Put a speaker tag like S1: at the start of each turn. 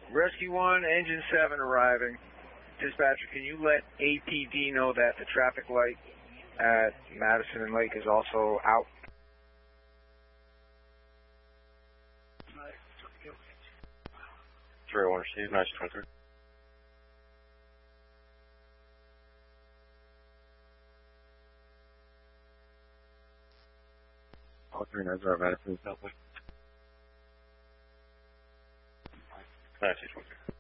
S1: Rescue 1, Engine 7 arriving. Dispatcher, can you let APD know that the traffic light at Madison and Lake is also out?
S2: Three, one, receive, 923. All 3 9s are Madison, Southwest. 923.